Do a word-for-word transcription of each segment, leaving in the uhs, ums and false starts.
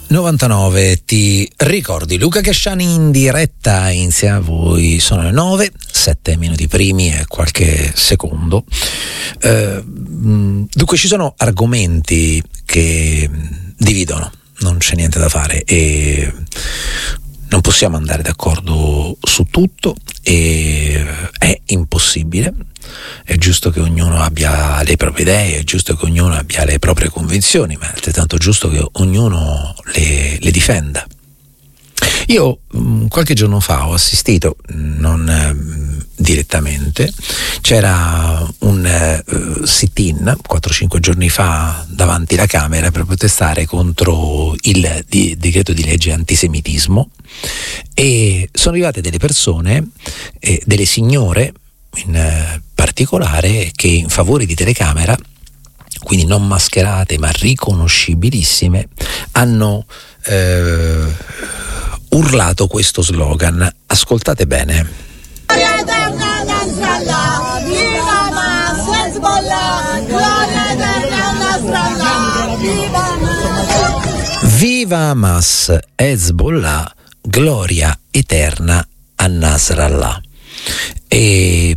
novantanove. Ti ricordi Luca Casciani in diretta insieme a voi? Sono le nove, sette minuti primi e qualche secondo. Eh, dunque ci sono argomenti che dividono, non c'è niente da fare e non possiamo andare d'accordo su tutto e è impossibile. È giusto che ognuno abbia le proprie idee, è giusto che ognuno abbia le proprie convinzioni, ma è altrettanto giusto che ognuno le, le difenda. Io mh, qualche giorno fa ho assistito, non eh, direttamente, c'era un eh, sit-in quattro cinque giorni fa davanti alla Camera per protestare contro il di, decreto di legge antisemitismo e sono arrivate delle persone, eh, delle signore in eh, particolare, che in favore di telecamera, quindi non mascherate ma riconoscibilissime, hanno eh, urlato questo slogan. Ascoltate bene. Viva Hamas, Hezbollah, gloria eterna a Nasrallah. E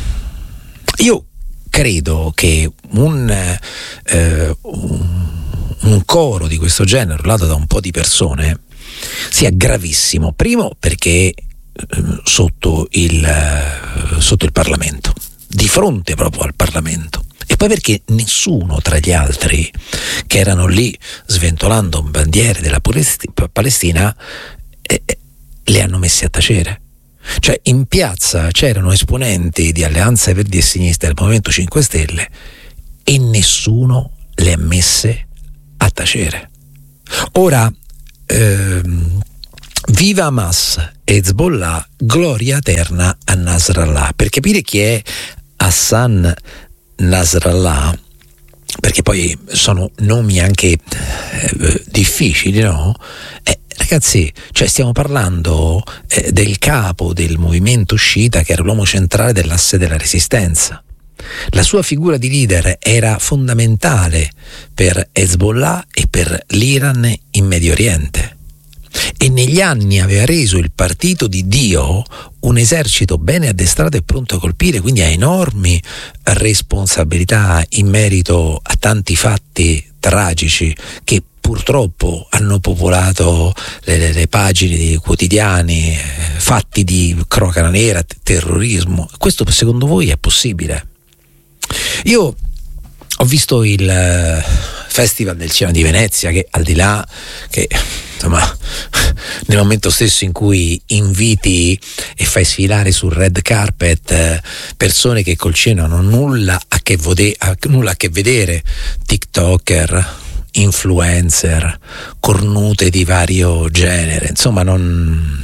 io credo che un, eh, un, un coro di questo genere urlato da un po' di persone sia gravissimo. Primo perché eh, sotto il eh, sotto il Parlamento, di fronte proprio al Parlamento, e poi perché nessuno tra gli altri che erano lì sventolando bandiere della Palestina eh, le hanno messe a tacere. Cioè in piazza c'erano esponenti di Alleanza Verdi e Sinistra del Movimento cinque Stelle e nessuno le ha messe a tacere. Ora ehm, viva Hamas, Hezbollah, gloria eterna a Nasrallah. Per capire chi è Hassan Nasrallah, perché poi sono nomi anche eh, difficili, no? Eh, ragazzi, cioè stiamo parlando eh, del capo del movimento sciita, che era l'uomo centrale dell'asse della resistenza. La sua figura di leader era fondamentale per Hezbollah e per l'Iran in Medio Oriente. E negli anni aveva reso il partito di Dio un esercito bene addestrato e pronto a colpire, quindi ha enormi responsabilità in merito a tanti fatti tragici che purtroppo hanno popolato le, le, le pagine dei quotidiani, eh, fatti di cronaca nera, t- terrorismo. Questo secondo voi è possibile? Io ho visto il eh, Festival del Cinema di Venezia, che al di là che insomma nel momento stesso in cui inviti e fai sfilare sul red carpet eh, persone che col cinema non hanno nulla a che, vode- a, nulla a che vedere, tiktoker, influencer, cornute di vario genere, insomma non...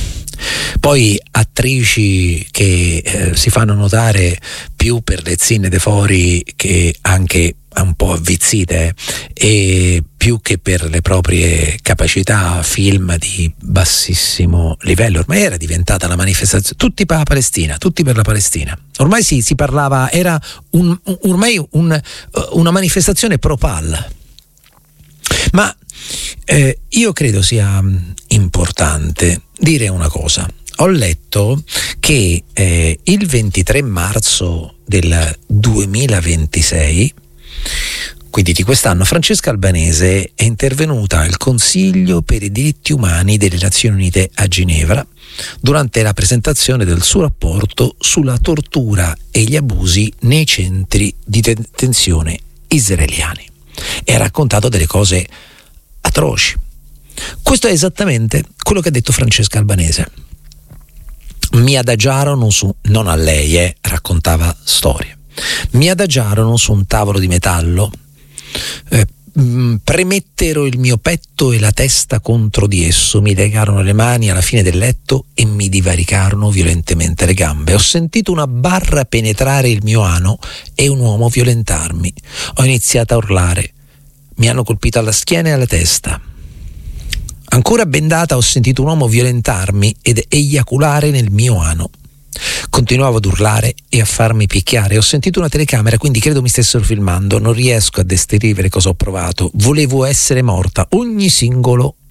Poi attrici che eh, si fanno notare più per le zinne de fori che anche un po' avvizzite e più che per le proprie capacità, film di bassissimo livello. Ormai era diventata la manifestazione, tutti per la Palestina, tutti per la Palestina. Ormai si, si parlava, era un, ormai un, una manifestazione pro-Pal. Ma eh, io credo sia importante dire una cosa. Ho letto che eh, il ventitré marzo del duemilaventisei, quindi di quest'anno, Francesca Albanese è intervenuta al Consiglio per i diritti umani delle Nazioni Unite a Ginevra durante la presentazione del suo rapporto sulla tortura e gli abusi nei centri di detenzione israeliani e ha raccontato delle cose atroci. Questo è esattamente quello che ha detto Francesca Albanese. Mi adagiarono su, non a lei, eh, raccontava storie. Mi adagiarono su un tavolo di metallo, eh, mh, premettero il mio petto e la testa contro di esso, mi legarono le mani alla fine del letto e mi divaricarono violentemente le gambe. Ho sentito una barra penetrare il mio ano e un uomo violentarmi. Ho iniziato a urlare. Mi hanno colpito alla schiena e alla testa. Ancora bendata ho sentito un uomo violentarmi ed eiaculare nel mio ano. Continuavo ad urlare e a farmi picchiare. Ho sentito una telecamera, quindi credo mi stessero filmando. Non riesco a descrivere cosa ho provato. Volevo essere morta ogni singolo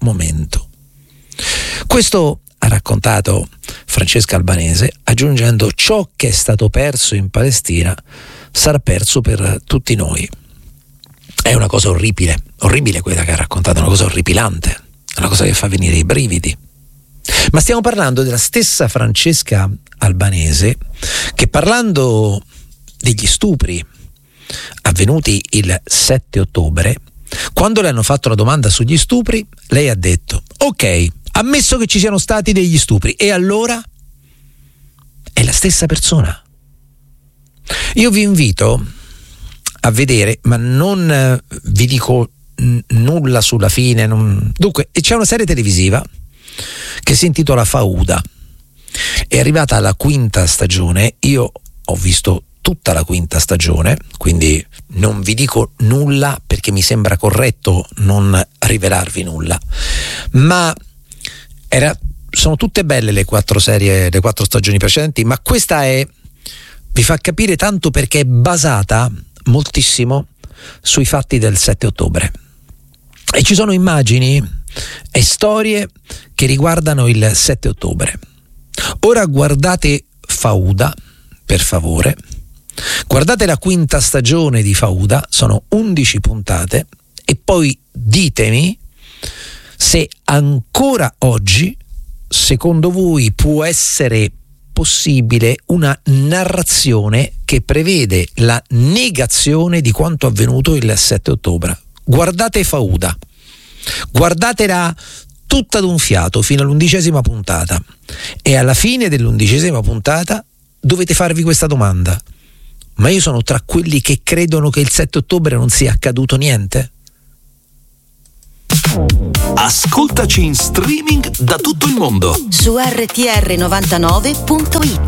momento. Questo ha raccontato Francesca Albanese, aggiungendo: ciò che è stato perso in Palestina sarà perso per tutti noi. È una cosa orribile, orribile quella che ha raccontato, una cosa orripilante, è una cosa che fa venire i brividi. Ma stiamo parlando della stessa Francesca Albanese che, parlando degli stupri avvenuti il sette ottobre, quando le hanno fatto la domanda sugli stupri, lei ha detto: ok, ammesso che ci siano stati degli stupri, e allora? È la stessa persona. Io vi invito a vedere, ma non eh, vi dico n- nulla sulla fine. Non... Dunque, c'è una serie televisiva che si intitola Fauda. È arrivata alla quinta stagione. Io ho visto tutta la quinta stagione, quindi non vi dico nulla perché mi sembra corretto non rivelarvi nulla. Ma era, sono tutte belle le quattro serie, le quattro stagioni precedenti, ma questa è, vi fa capire tanto perché è basata moltissimo sui fatti del sette ottobre. E ci sono immagini e storie che riguardano il sette ottobre. Ora guardate Fauda, per favore. Guardate la quinta stagione di Fauda, sono undici puntate, e poi ditemi se ancora oggi, secondo voi, può essere possibile una narrazione che prevede la negazione di quanto avvenuto il sette ottobre. Guardate Fauda, guardatela tutta d'un fiato fino all'undicesima puntata, e alla fine dell'undicesima puntata dovete farvi questa domanda: ma io sono tra quelli che credono che il sette ottobre non sia accaduto niente? Ascoltaci in streaming da tutto il mondo su erre ti erre novantanove punto it.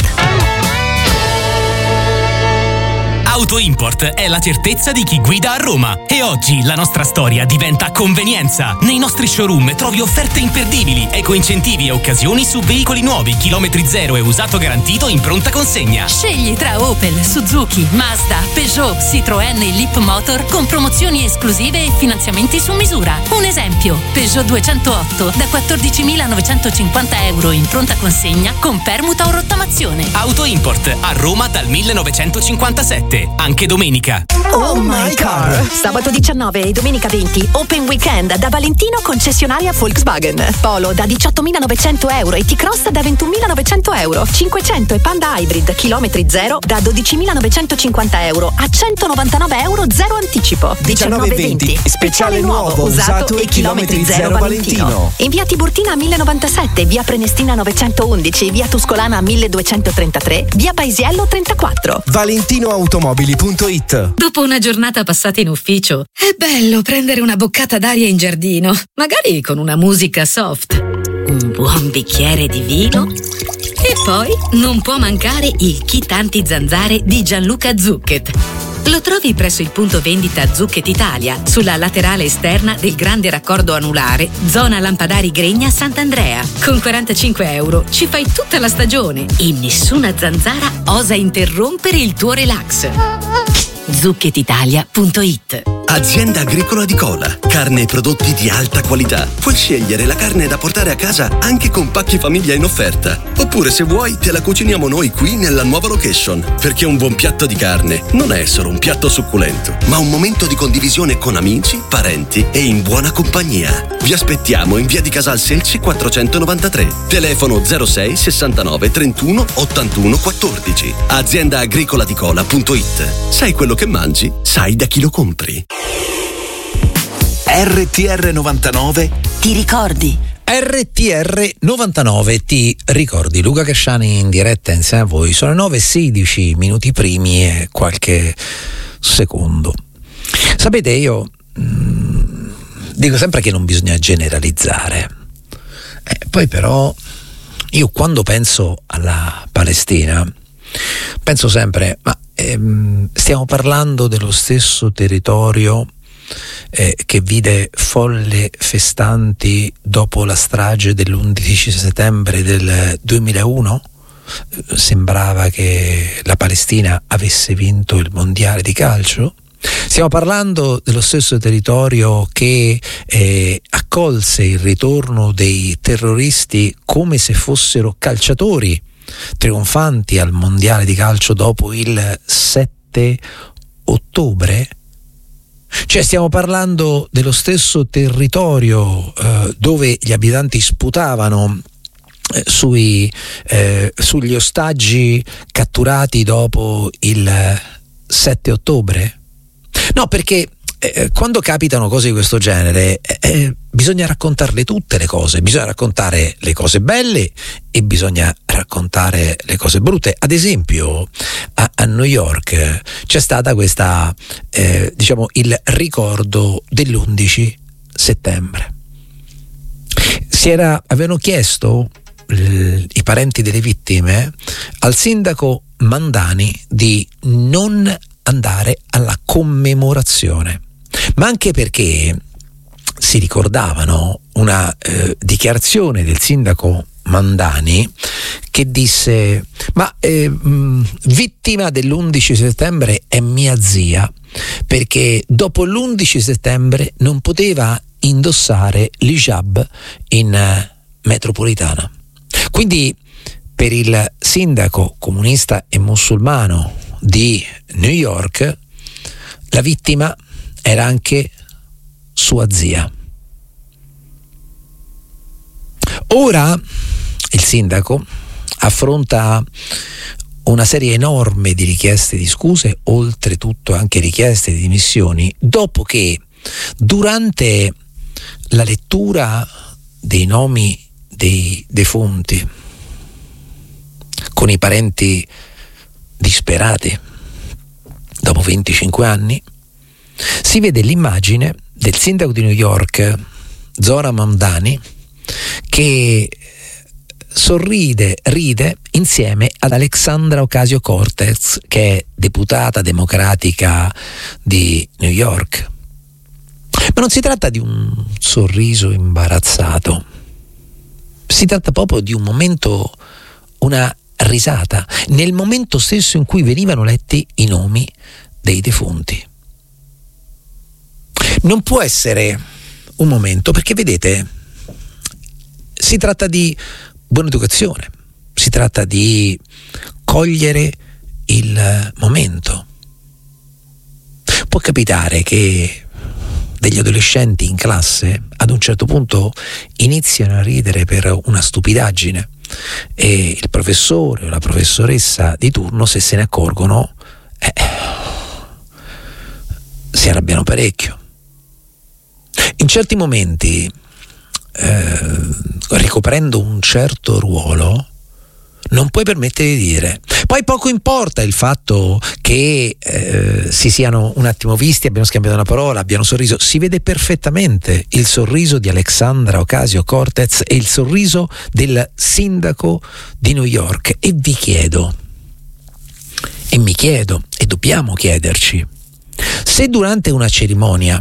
Auto Import è la certezza di chi guida a Roma, e oggi la nostra storia diventa convenienza. Nei nostri showroom trovi offerte imperdibili, ecoincentivi e occasioni su veicoli nuovi, chilometri zero e usato garantito in pronta consegna. Scegli tra Opel, Suzuki, Mazda, Peugeot, Citroën e Leap Motor con promozioni esclusive e finanziamenti su misura. Un esempio: Peugeot duecentootto da quattordicimilanovecentocinquanta euro in pronta consegna con permuta o rottamazione. Auto Import a Roma dal millenovecentocinquantasette, anche domenica. Oh my car! Sabato diciannove e domenica venti, Open Weekend da Valentino, concessionaria Volkswagen. Polo da diciottomilanovecento euro e T-Cross da ventunomilanovecento euro. cinquecento e Panda Hybrid chilometri zero da dodicimilanovecentocinquanta euro a centonovantanove euro, zero anticipo. diciannove venti, speciale nuovo, usato e chilometri zero Valentino. In via Tiburtina millenovantasette, via Prenestina novecentoundici, via Tuscolana milleduecentotrentatré, via Paisiello trentaquattro. valentino automobili punto it. Dopo una giornata passata in ufficio, è bello prendere una boccata d'aria in giardino, magari con una musica soft, un buon bicchiere di vino, e poi non può mancare il kit anti-zanzare di Gianluca Zucchet. Lo trovi presso il punto vendita Zucchet Italia, sulla laterale esterna del grande raccordo anulare, zona Lampadari Gregna Sant'Andrea. Con quarantacinque euro ci fai tutta la stagione e nessuna zanzara osa interrompere il tuo relax. zucchet italia punto it. Azienda Agricola di Cola. Carne e prodotti di alta qualità. Puoi scegliere la carne da portare a casa anche con pacchi famiglia in offerta. Oppure, se vuoi, te la cuciniamo noi qui nella nuova location. Perché un buon piatto di carne non è solo un piatto succulento, ma un momento di condivisione con amici, parenti e in buona compagnia. Vi aspettiamo in via di Casal Selci quattrocentonovantatré. Telefono zero sei sessantanove trentuno ottantuno quattordici. Azienda Agricola di Cola punto it. Sai quello che mangi? Sai da chi lo compri. erre ti erre novantanove ti ricordi? erre ti erre novantanove ti ricordi? Luca Casciani in diretta insieme a voi. Sono le nove e sedici minuti primi e qualche secondo. Sapete, io mh, dico sempre che non bisogna generalizzare. Eh, poi però io quando penso alla Palestina penso sempre, ma ehm, stiamo parlando dello stesso territorio eh, che vide folle festanti dopo la strage dell'undici settembre del duemilauno? Sembrava che la Palestina avesse vinto il mondiale di calcio. Stiamo parlando dello stesso territorio che eh, accolse il ritorno dei terroristi come se fossero calciatori trionfanti al mondiale di calcio dopo il sette ottobre. Cioè stiamo parlando dello stesso territorio eh, dove gli abitanti sputavano eh, sui, eh, sugli ostaggi catturati dopo il sette ottobre. No, perché eh, quando capitano cose di questo genere eh, eh, bisogna raccontarle tutte le cose, bisogna raccontare le cose belle e bisogna raccontare le cose brutte. Ad esempio a, a New York c'è stata questa eh, diciamo il ricordo dell'undici settembre. Si era, avevano chiesto l, i parenti delle vittime al sindaco Mandani di non andare alla commemorazione, ma anche perché si ricordavano una eh, dichiarazione del sindaco Mandani che disse: ma eh, mh, vittima dell'undici settembre è mia zia, perché dopo l'undici settembre non poteva indossare l'hijab in eh, metropolitana. Quindi per il sindaco comunista e musulmano di New York la vittima era anche sua zia. Ora il sindaco affronta una serie enorme di richieste di scuse, oltretutto anche richieste di dimissioni, dopo che durante la lettura dei nomi dei defunti con i parenti disperati dopo venticinque anni, si vede l'immagine del sindaco di New York Zohran Mamdani che sorride, ride insieme ad Alexandra Ocasio-Cortez, che è deputata democratica di New York. Ma non si tratta di un sorriso imbarazzato, si tratta proprio di un momento, una risata, nel momento stesso in cui venivano letti i nomi dei defunti. Non può essere un momento, perché vedete, si tratta di buona educazione, si tratta di cogliere il momento. Può capitare che degli adolescenti in classe ad un certo punto iniziano a ridere per una stupidaggine e il professore o la professoressa di turno, se se ne accorgono, eh, si arrabbiano parecchio. In certi momenti, eh, ricoprendo un certo ruolo, non puoi permettere di dire. Poi poco importa il fatto che eh, si siano un attimo visti, abbiano scambiato una parola, abbiano sorriso. Si vede perfettamente il sorriso di Alexandra Ocasio-Cortez e il sorriso del sindaco di New York. E vi chiedo, e mi chiedo, e dobbiamo chiederci, se durante una cerimonia,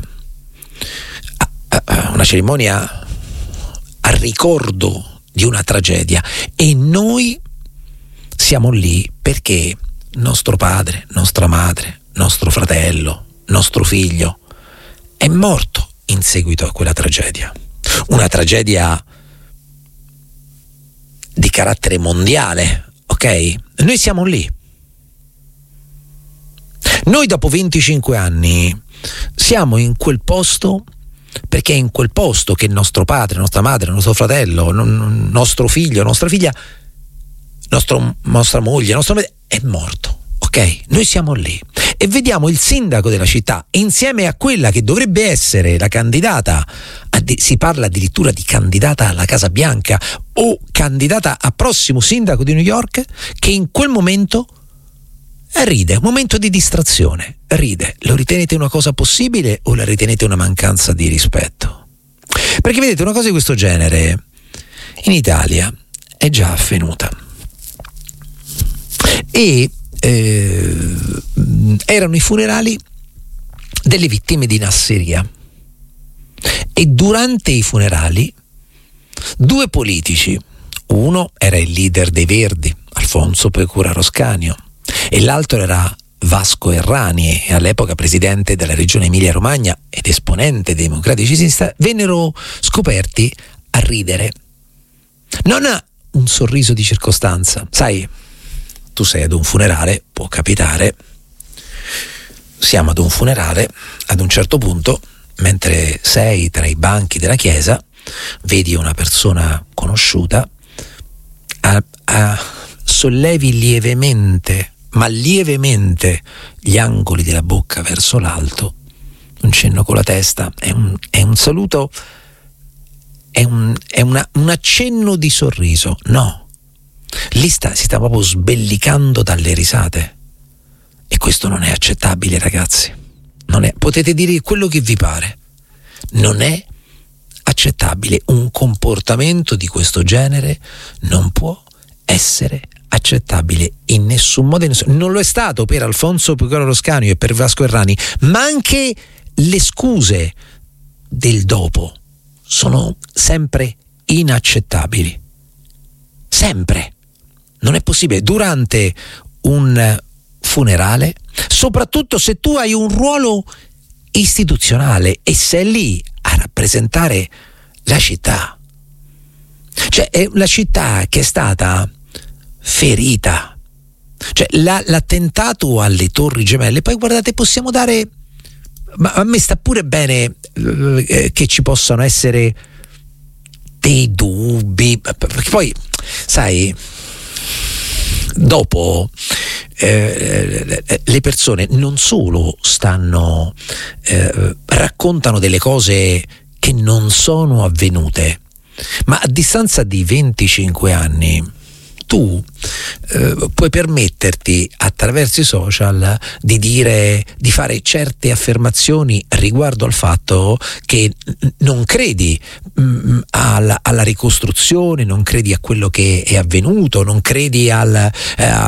una cerimonia a ricordo di una tragedia, e noi siamo lì perché nostro padre, nostra madre, nostro fratello, nostro figlio è morto in seguito a quella tragedia, una tragedia di carattere mondiale, ok? Noi siamo lì. Noi dopo venticinque anni siamo in quel posto perché è in quel posto che nostro padre, nostra madre, nostro fratello, n- nostro figlio, nostra figlia, nostro, nostra moglie, nostro marito è morto, ok? Noi siamo lì e vediamo il sindaco della città insieme a quella che dovrebbe essere la candidata, addi- si parla addirittura di candidata alla Casa Bianca o candidata a prossimo sindaco di New York, che in quel momento ride, un momento di distrazione, ride. Lo ritenete una cosa possibile o la ritenete una mancanza di rispetto? Perché vedete, una cosa di questo genere in Italia è già avvenuta e eh, erano i funerali delle vittime di Nassiriya e durante i funerali due politici, uno era il leader dei Verdi, Alfonso Pecura Roscanio, e l'altro era Vasco Errani, all'epoca presidente della regione Emilia-Romagna ed esponente dei democratici di sinistra, vennero scoperti a ridere. Non ha un sorriso di circostanza. Sai, tu sei ad un funerale, può capitare, siamo ad un funerale, ad un certo punto, mentre sei tra i banchi della chiesa, vedi una persona conosciuta, a, a, sollevi lievemente, ma lievemente, gli angoli della bocca verso l'alto, un cenno con la testa, è un, è un saluto, è, un, è una, un accenno di sorriso. No, lì sta, si sta proprio sbellicando dalle risate, e questo non è accettabile, ragazzi. Non è, potete dire quello che vi pare, non è accettabile. Un comportamento di questo genere non può essere accettabile in nessun modo. Non lo è stato per Alfonso Picoro Roscani e per Vasco Errani, ma anche le scuse del dopo sono sempre inaccettabili. Sempre. Non è possibile. Durante un funerale, soprattutto se tu hai un ruolo istituzionale e sei lì a rappresentare la città, cioè è la città che è stata ferita, cioè la, l'attentato alle Torri Gemelle. Poi guardate, possiamo dare, ma a me sta pure bene eh, che ci possano essere dei dubbi, perché poi sai, dopo eh, le persone non solo stanno eh, raccontano delle cose che non sono avvenute, ma a distanza di venticinque anni tu eh, puoi permetterti attraverso i social di dire, di fare certe affermazioni riguardo al fatto che non credi mh, alla, alla ricostruzione, non credi a quello che è avvenuto, non credi al, eh,